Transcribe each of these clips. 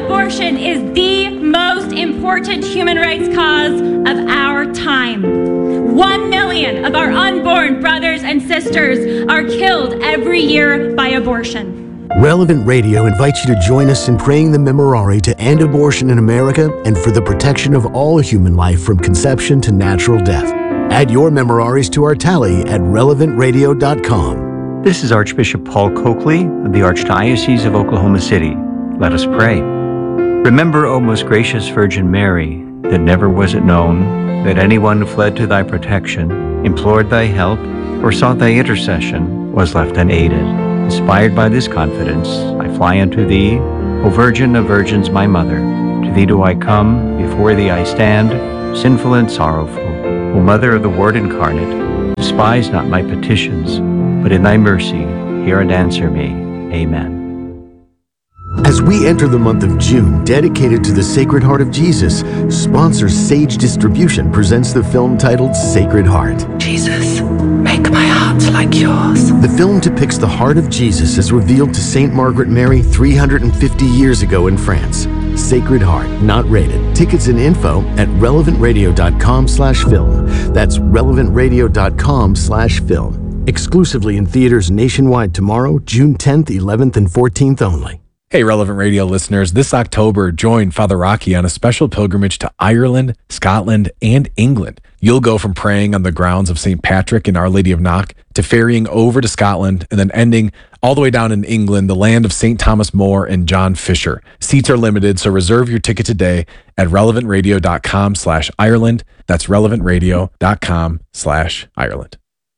Abortion is the most important human rights cause of our time. 1 million of our unborn brothers and sisters are killed every year by abortion. Relevant Radio invites you to join us in praying the Memorare to end abortion in America and for the protection of all human life from conception to natural death. Add your Memoraries to our tally at relevantradio.com. This is Archbishop Paul Coakley of the Archdiocese of Oklahoma City. Let us pray. Remember, O most gracious Virgin Mary, that never was it known that anyone who fled to thy protection, implored thy help, or sought thy intercession was left unaided. Inspired by this confidence, I fly unto thee, O Virgin of Virgins, my Mother. To thee do I come, before thee I stand, sinful and sorrowful. O Mother of the Word incarnate, despise not my petitions, but in thy mercy hear and answer me. Amen. As we enter the month of June dedicated to the Sacred Heart of Jesus, sponsor Sage Distribution presents the film titled Sacred Heart. Jesus, make my heart like yours. The film depicts the heart of Jesus as revealed to Saint Margaret Mary 350 years ago in France. Sacred Heart, not rated. Tickets and info at relevantradio.com/film. That's relevantradio.com/film. Exclusively in theaters nationwide tomorrow, June 10th, 11th, and 14th only. Hey, Relevant Radio listeners, this October, join Father Rocky on a special pilgrimage to Ireland, Scotland, and England. You'll go from praying on the grounds of St. Patrick and Our Lady of Knock to ferrying over to Scotland and then ending all the way down in England, the land of St. Thomas More and John Fisher. Seats are limited, so reserve your ticket today at relevantradio.com/Ireland. That's relevantradio.com/Ireland.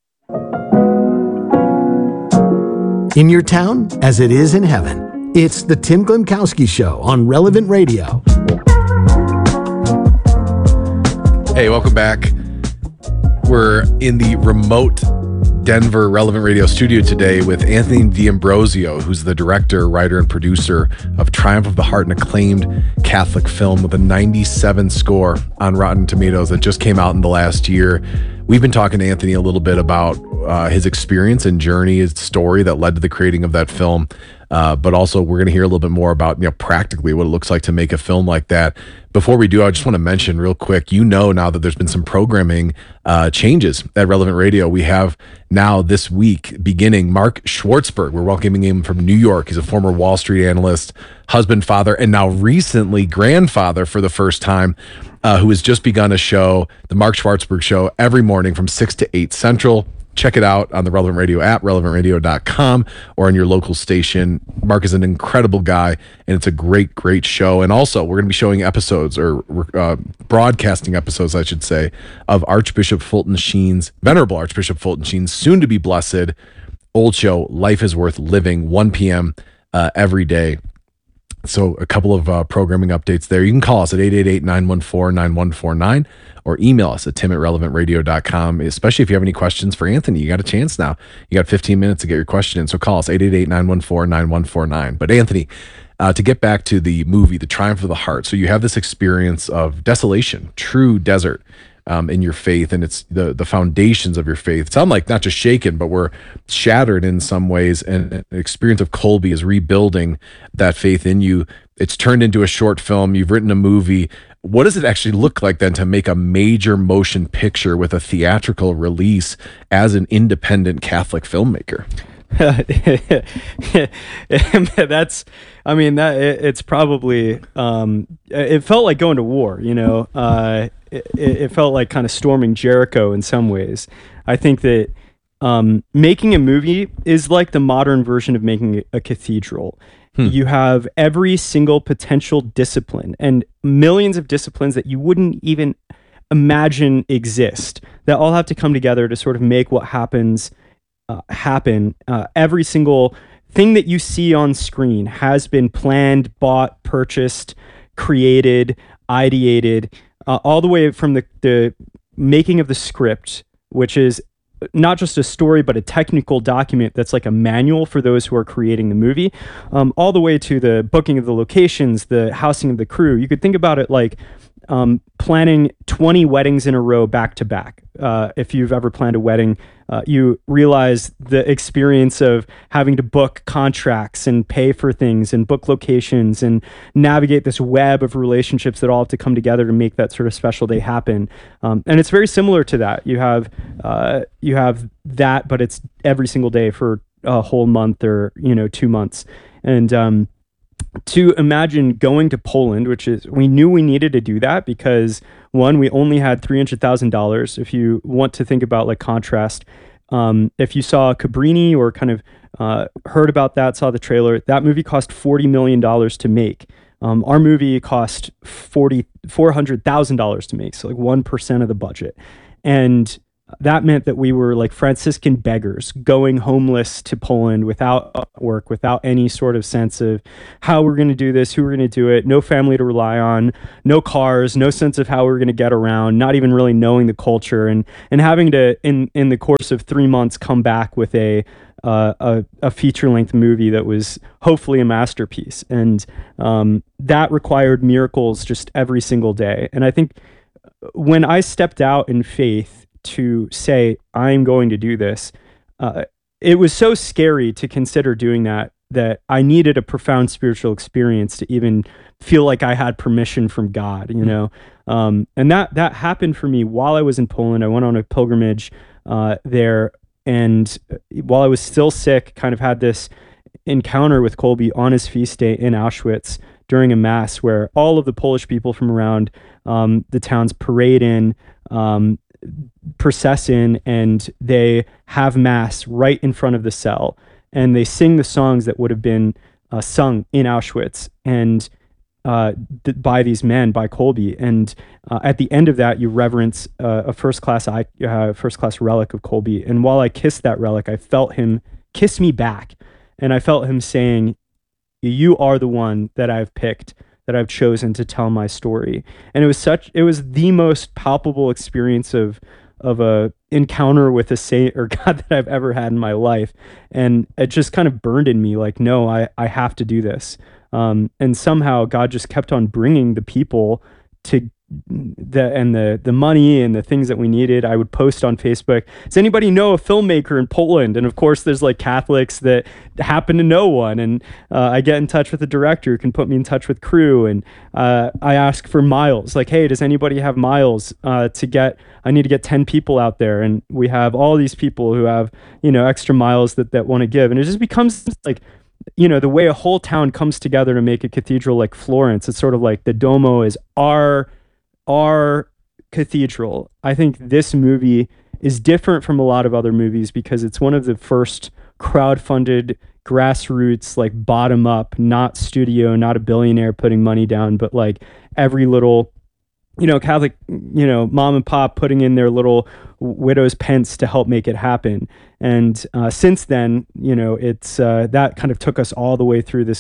In your town, as it is in heaven. It's the Tim Glemkowski Show on Relevant Radio. Hey, welcome back. We're in the remote Denver Relevant Radio studio today with Anthony D'Ambrosio, who's the director, writer, and producer of Triumph of the Heart, an acclaimed Catholic film with a 97 score on Rotten Tomatoes that just came out in the last year. We've been talking to Anthony a little bit about his experience and journey, his story that led to the creating of that film. But also we're going to hear a little bit more about, practically what it looks like to make a film like that. Before we do, I just want to mention real quick, now that there's been some programming changes at Relevant Radio. We have now this week beginning Mark Schwartzberg. We're welcoming him from New York. He's a former Wall Street analyst, husband, father, and now recently grandfather for the first time, who has just begun a show, the Mark Schwartzberg Show, every morning from 6 to 8 Central. Check it out on the Relevant Radio app, relevantradio.com, or on your local station. Mark is an incredible guy, and it's a great, great show. And also, we're going to be showing episodes, or broadcasting episodes, I should say, of Archbishop Fulton Sheen's, Venerable Archbishop Fulton Sheen's soon-to-be blessed old show, Life is Worth Living, 1 p.m. Every day. So a couple of programming updates there. You can call us at 888-914-9149 or email us at tim@relevantradio.com, especially if you have any questions for Anthony. You got a chance now. You got 15 minutes to get your question in. So call us 888-914-9149. But Anthony, to get back to the movie, The Triumph of the Heart. So you have this experience of desolation, true desert in your faith, and it's the foundations of your faith sound like not just shaken, but were shattered in some ways, and an experience of Colby is rebuilding that faith in you. It's turned into a short film. You've written a movie. What does it actually look like then to make a major motion picture with a theatrical release as an independent Catholic filmmaker? It's probably, it felt like going to war, it felt like kind of storming Jericho in some ways. I think that making a movie is like the modern version of making a cathedral. You have every single potential discipline and millions of disciplines that you wouldn't even imagine exist that all have to come together to sort of make what happens happen. Every single thing that you see on screen has been planned, bought, purchased, created, ideated, all the way from the making of the script, which is not just a story, but a technical document that's like a manual for those who are creating the movie, all the way to the booking of the locations, the housing of the crew. You could think about it like planning 20 weddings in a row back to back. If you've ever planned a wedding, you realize the experience of having to book contracts and pay for things and book locations and navigate this web of relationships that all have to come together to make that sort of special day happen. And it's very similar to that. You have that, but it's every single day for a whole month or 2 months. And to imagine going to Poland, which is, we knew we needed to do that because one, we only had $300,000. If you want to think about like contrast, if you saw Cabrini or kind of heard about that, saw the trailer, that movie cost $40 million to make. Our movie cost $400,000 to make, so like 1% of the budget. And that meant that we were like Franciscan beggars going homeless to Poland without work, without any sort of sense of how we're going to do this, who we're going to do it, no family to rely on, no cars, no sense of how we're going to get around, not even really knowing the culture, and having to, in the course of 3 months, come back with a feature-length movie that was hopefully a masterpiece. And that required miracles just every single day. And I think when I stepped out in faith to say, I'm going to do this, it was so scary to consider doing that I needed a profound spiritual experience to even feel like I had permission from God, and that happened for me while I was in Poland. I went on a pilgrimage there, and while I was still sick, kind of had this encounter with Kolbe on his feast day in Auschwitz during a mass where all of the Polish people from around the towns parade in, process in, and they have mass right in front of the cell, and they sing the songs that would have been sung in Auschwitz and by these men, by Kolbe. And at the end of that, you reverence a first-class relic of Kolbe. And while I kissed that relic, I felt him kiss me back, and I felt him saying, "You are the one that I've picked, that I've chosen to tell my story." And it was the most palpable experience of a encounter with a saint or God that I've ever had in my life. And it just kind of burned in me like, no, I have to do this. And somehow God just kept on bringing the people to the money and the things that we needed. I would post on Facebook, does anybody know a filmmaker in Poland? And of course there's like Catholics that happen to know one, and I get in touch with the director who can put me in touch with crew, and I ask for miles, like, hey, does anybody have miles I need to get 10 people out there, and we have all these people who have extra miles that want to give. And it just becomes like, the way a whole town comes together to make a cathedral like Florence. It's sort of like the Duomo is our cathedral. I think this movie is different from a lot of other movies because it's one of the first crowd-funded, grassroots, like bottom up, not studio, not a billionaire putting money down, but like every little, Catholic, mom and pop putting in their little widow's pence to help make it happen. And since then, it's that kind of took us all the way through this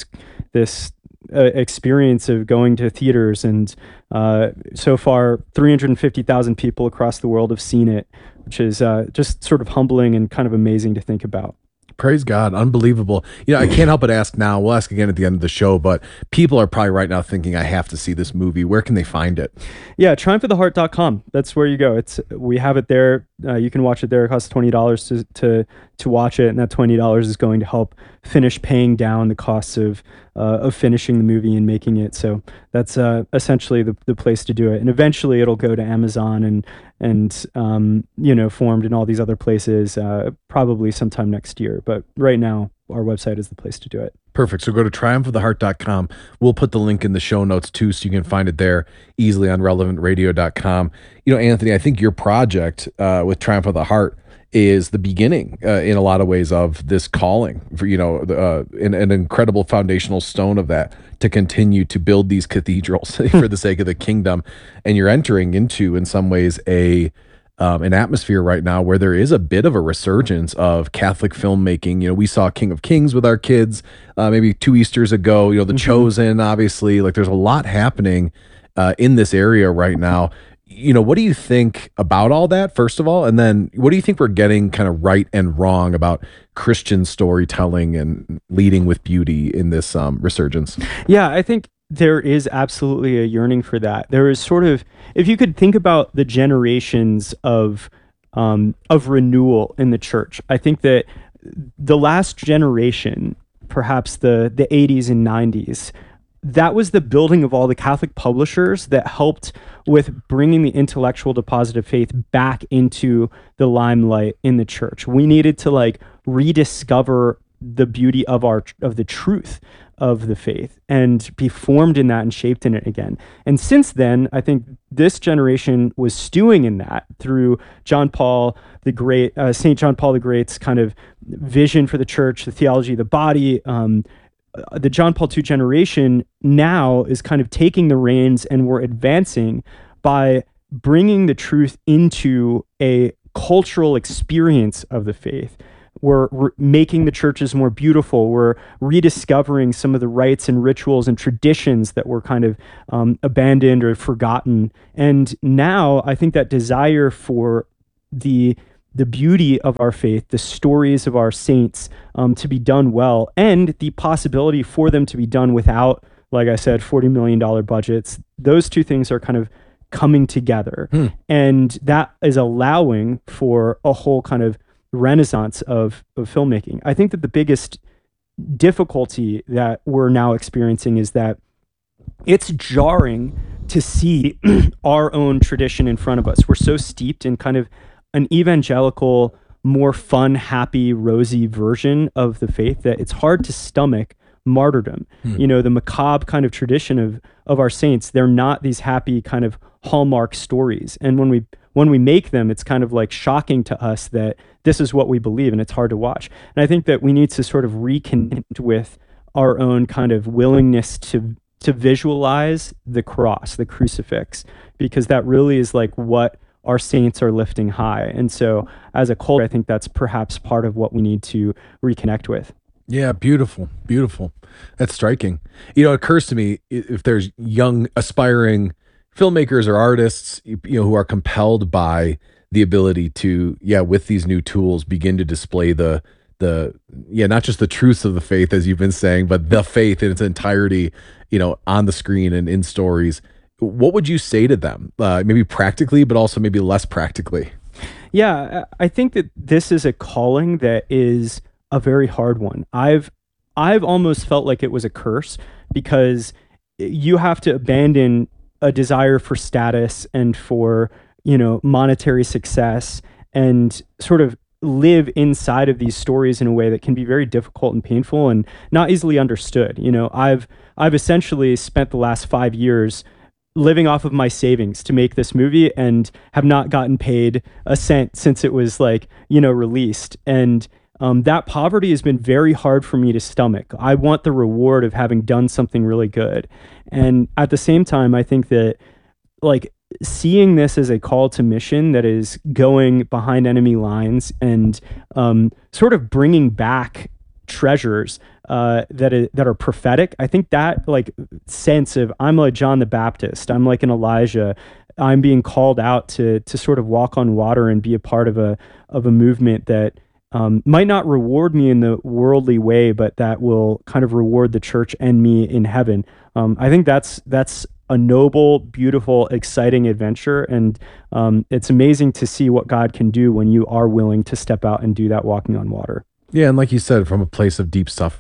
experience of going to theaters, and so far 350,000 people across the world have seen it, which is just sort of humbling and kind of amazing to think about. Praise God. Unbelievable. I can't help but ask now, we'll ask again at the end of the show, but people are probably right now thinking, I have to see this movie. Where can they find it? Yeah, triumphoftheheart.com. That's where you go. We have it there. You can watch it there. It costs $20 to watch it, and that $20 is going to help finish paying down the costs of finishing the movie and making it. So that's essentially the place to do it. And eventually it'll go to Amazon and formed in all these other places probably sometime next year. But right now, our website is the place to do it. Perfect. So go to triumphoftheheart.com. We'll put the link in the show notes too, so you can find it there easily on relevantradio.com. Anthony, I think your project with Triumph of the Heart is the beginning in a lot of ways of this calling for, an incredible foundational stone of that to continue to build these cathedrals for the sake of the kingdom. And you're entering into, in some ways, an atmosphere right now where there is a bit of a resurgence of Catholic filmmaking. We saw King of Kings with our kids maybe 2 Easters ago, The Chosen, obviously. Like, there's a lot happening in this area right now. What do you think about all that, first of all? And then what do you think we're getting kind of right and wrong about Christian storytelling and leading with beauty in this resurgence? Yeah, I think there is absolutely a yearning for that. There is sort of, if you could think about the generations of of renewal in the church. I think that the last generation, perhaps the 80s and 90s, that was the building of all the Catholic publishers that helped with bringing the intellectual deposit of faith back into the limelight in the church. We needed to like rediscover the beauty of the truth of the faith and be formed in that and shaped in it again. And since then, I think this generation was stewing in that through John Paul the Great, St. John Paul the Great's kind of vision for the church, the theology of the body. The John Paul II generation now is kind of taking the reins, and we're advancing by bringing the truth into a cultural experience of the faith. We're making the churches more beautiful. We're rediscovering some of the rites and rituals and traditions that were kind of abandoned or forgotten. And now I think that desire for the beauty of our faith, the stories of our saints to be done well, and the possibility for them to be done without, like I said, $40 million budgets. Those two things are kind of coming together. And that is allowing for a whole kind of renaissance of filmmaking. I think that the biggest difficulty that we're now experiencing is that it's jarring to see our own tradition in front of us. We're so steeped in kind of an evangelical, more fun, happy, rosy version of the faith that it's hard to stomach martyrdom. You know, the macabre kind of tradition of our saints, they're not these happy kind of Hallmark stories. And when we make them, it's kind of like shocking to us that this is what we believe, and it's hard to watch. And I think that we need to sort of reconnect with our own kind of willingness to visualize the cross, the crucifix, because that really is like what our saints are lifting high. And so as a culture, I think that's perhaps part of what we need to reconnect with. Yeah, beautiful, beautiful. That's striking. You know, it occurs to me, if there's young aspiring filmmakers or artists, you know, who are compelled by the ability to, with these new tools, begin to display the not just the truths of the faith, as you've been saying, but the faith in its entirety, you know, on the screen and in stories. What would you say to them? Maybe practically, but also maybe less practically. Yeah, I think that this is a calling that is a very hard one. I've almost felt like it was a curse, because you have to abandon a desire for status and for, you know, monetary success, and sort of live inside of these stories in a way that can be very difficult and painful and not easily understood. You know, I've essentially spent the last 5 years living off of my savings to make this movie and have not gotten paid a cent since it was, like, you know, released. And that poverty has been very hard for me to stomach. I want the reward of having done something really good. And at the same time, I think that, like, seeing this as a call to mission that is going behind enemy lines and sort of bringing back treasures that are prophetic. I think that, like, sense of, I'm like John the Baptist, I'm like an Elijah, I'm being called out to sort of walk on water and be a part of a movement that might not reward me in the worldly way, but that will kind of reward the church and me in heaven. I think that's a noble, beautiful, exciting adventure, and it's amazing to see what God can do when you are willing to step out and do that walking on water. Yeah, and like you said, from a place of deep stuff.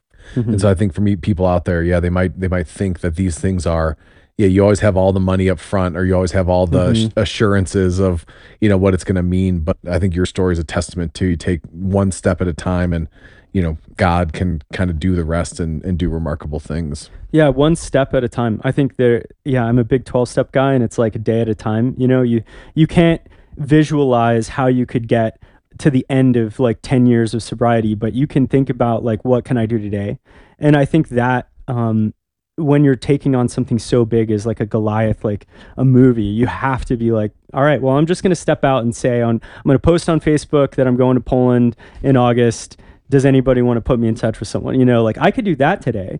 And so I think for me, people out there, they might think that these things are, you always have all the money up front, or you always have all the assurances of, you know, what it's going to mean. But I think your story is a testament to, you take one step at a time, and, you know, God can kind of do the rest and do remarkable things. Yeah, one step at a time. I think I'm a big 12-step guy, and it's like a day at a time. You know, you can't visualize how you could get to the end of like 10 years of sobriety, but you can think about, like, what can I do today? And I think that when you're taking on something so big as like a Goliath, like a movie, you have to be like, all right, well, I'm just going to step out and say, I'm going to post on Facebook that I'm going to Poland in August. Does anybody want to put me in touch with someone? You know, like, I could do that today.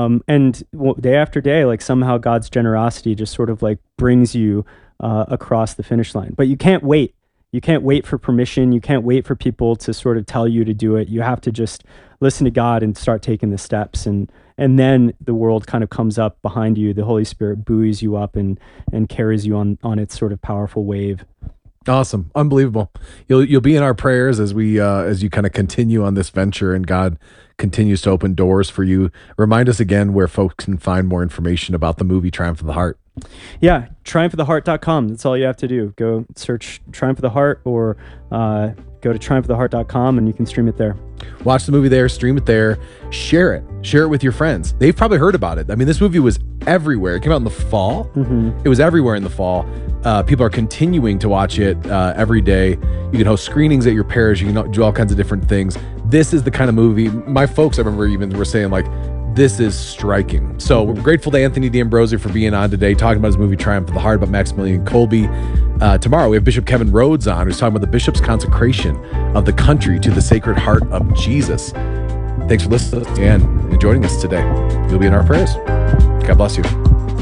And day after day, like, somehow God's generosity just sort of like brings you across the finish line. But you can't wait. You can't wait for permission. You can't wait for people to sort of tell you to do it. You have to just listen to God and start taking the steps. And then the world kind of comes up behind you. The Holy Spirit buoys you up and carries you on its sort of powerful wave. Awesome. Unbelievable. You'll be in our prayers as we as you kind of continue on this venture and God continues to open doors for you. Remind us again where folks can find more information about the movie Triumph of the Heart. Yeah, triumphoftheheart.com. That's all you have to do. Go search Triumph of the Heart or go to triumphoftheheart.com and you can stream it there. Watch the movie there, stream it there, share it with your friends. They've probably heard about it. I mean, this movie was everywhere. It came out in the fall. Mm-hmm. It was everywhere in the fall. People are continuing to watch it every day. You can host screenings at your parish. You can do all kinds of different things. This is the kind of movie, my folks, I remember even were saying like, this is striking. So we're grateful to Anthony D'Ambrosio for being on today, talking about his movie Triumph of the Heart, about Maximilian Kolbe. Tomorrow we have Bishop Kevin Rhodes on, who's talking about the bishop's consecration of the country to the Sacred Heart of Jesus. Thanks for listening and joining us today. You'll be in our prayers. God bless you.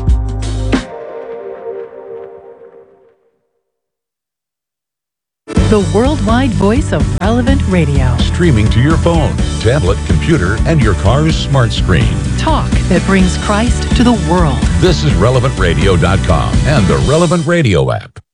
The worldwide voice of Relevant Radio. Streaming to your phone, tablet, computer, and your car's smart screen. Talk that brings Christ to the world. This is RelevantRadio.com and the Relevant Radio app.